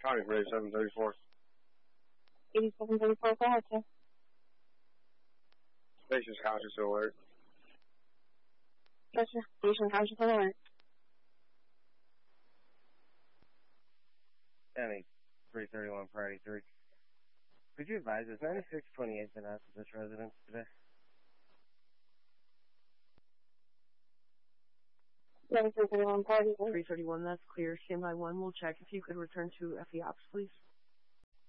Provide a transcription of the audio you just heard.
County Bridge 734. 8734, go ahead, sir. Station's conscious alert. Yes, sir. Station conscious alert. County 331 Priority 3. Could you advise us 9628 been out to this residence today? 9331, party. 331, that's clear. Standby 1, we'll check. If you could return to FE Ops, please.